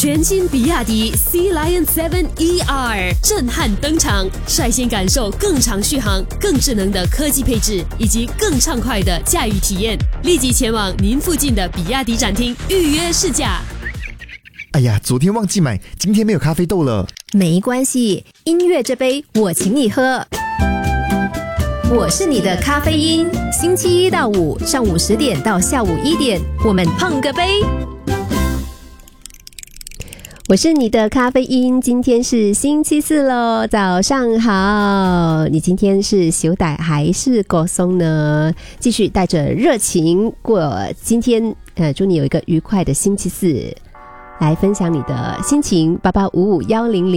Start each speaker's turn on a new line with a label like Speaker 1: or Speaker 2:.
Speaker 1: 全新比亚迪 Sea Lion 7 ER 震撼登场，率先感受更长续航、更智能的科技配置以及更畅快的驾驭体验。立即前往您附近的比亚迪展厅预约试驾。
Speaker 2: 哎呀，昨天忘记买，今天没有咖啡豆了。
Speaker 3: 没关系，音乐这杯我请你喝。我是你的咖啡因，星期一到五上午10点到下午1点，我们碰个杯。我是你的咖啡因，今天是星期四咯，早上好。你今天是休歹还是过松呢？继续带着热情过今天，祝你有一个愉快的星期四。来分享你的心情，885510